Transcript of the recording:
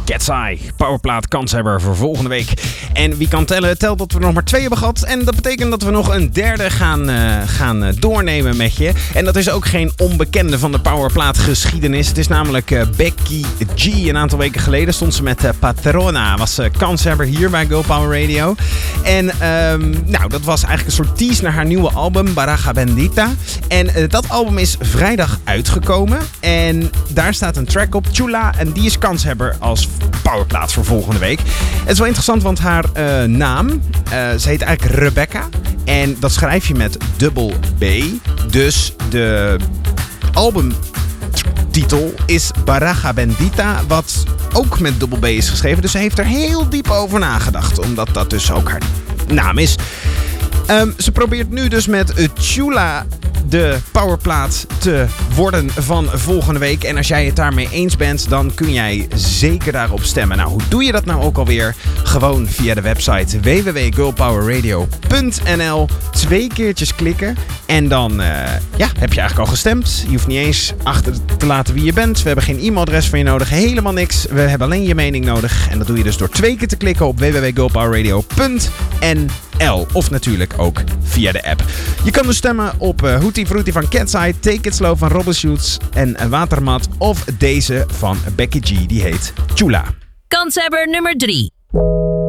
Cat's Eye, powerplaat kanshebber voor volgende week. En wie kan tellen, telt dat we er nog maar 2 hebben gehad. En dat betekent dat we nog een derde gaan doornemen met je. En dat is ook geen onbekende van de powerplaatgeschiedenis. Het is namelijk Becky G. Een aantal weken geleden stond ze met Patrona. Was kanshebber hier bij Girl Power Radio. En dat was eigenlijk een soort tease naar haar nieuwe album, Baraja Bendita. En dat album is vrijdag uitgekomen. En daar staat een track op, Chula. En die is kanshebber als powerplaat voor volgende week. Het is wel interessant, want haar naam, ze heet eigenlijk Rebecca. En dat schrijf je met dubbel B. Dus de albumtitel is Baraja Bendita, wat ook met dubbel B is geschreven. Dus ze heeft er heel diep over nagedacht, omdat dat dus ook haar naam is. Ze probeert nu dus met Chula de powerplaat te worden van volgende week. En als jij het daarmee eens bent, dan kun jij zeker daarop stemmen. Nou, hoe doe je dat nou ook alweer? Gewoon via de website www.girlpowerradio.nl. 2 keertjes klikken. En dan heb je eigenlijk al gestemd. Je hoeft niet eens achter te laten wie je bent. We hebben geen e-mailadres van je nodig. Helemaal niks. We hebben alleen je mening nodig. En dat doe je dus door 2 keer te klikken op www.girlpowerradio.nl. Of natuurlijk ook via de app. Je kan dus stemmen op Hootie Fruity van Cat's Eye, Take It Slow van Robin Schulz en Watermat. Of deze van Becky G, die heet Chula. Kanshebber nummer 3.